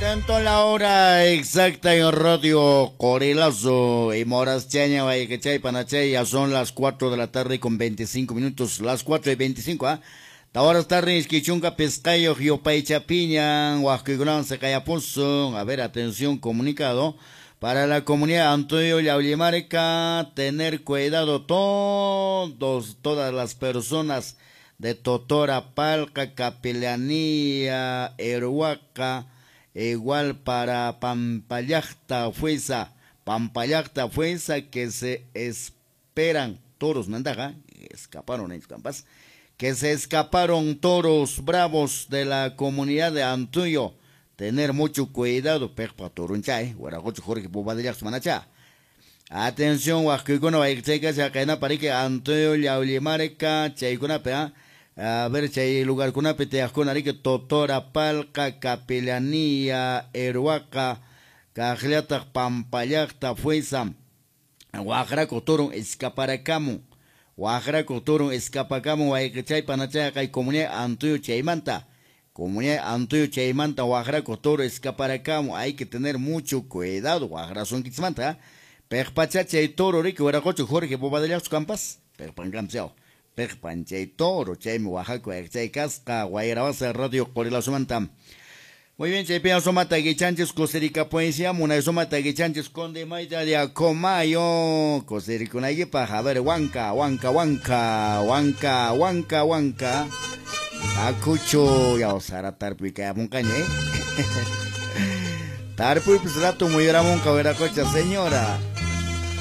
Tanto la hora exacta en Radio Corilazo y Moras Chaña, Guayquechay, Panachay, ya son las 4 de la tarde con 25 minutos, las 4:25, ¿ah? Ahora tarde, Quichunga, Pescayo, Giopay, Chapiña, Huasquigulán, Secayapuzo. A ver, atención, comunicado. Para la comunidad Antonio Llaulimarca, tener cuidado todas las personas de Totora, Palca, Capellanía, Eruaca, igual para Pampayacta, Fuesa, que se esperan toros, Nandaga, escaparon ellos, campas, que se escaparon toros bravos de la comunidad de Antuyo. Tener mucho cuidado, perpa torunchay, guaragocho Jorge Bobadilla Manacha. Atención, Huasquicona, Baixeca, Chacana, Parique, Antonio Llaulimarca, Chaicona, Pea. A ver, chay lugar con apete, que Totora, Palca, Capellanía, Eruaca, Cajleata, Pampayacta, Fuesa, Guajaraco, Toro, Escaparacamo, Guajaraco, Toro, Escapacamo, Guayquechay, Panachaca y Comunidad Antonio Chaimanta. Comunidad Antonio Chaimanta, Guajaraco, Toro, Escaparacamo, hay que tener mucho cuidado, Guajarazón Quismanta, Perpachacha y Toro, Rico, Guaracocho, Jorge, Bobadilla, Campas, Perpancamseao. Perpanchay Toro, Chay, Oaxaca, Chay Casca, Guayrabasa, Radio Corilazo Manta. Muy bien, Chay Pia Somata Guichanches, Coserica Poesía, Muna Somata Guichanches, Conde Maita de Acomayo, Cosericunaye Paja, a ver, Huanca, Acucho, ya osara Tarpui, que Moncañe. Tarpui, pues rato muy era Monca, Veracocha, señora.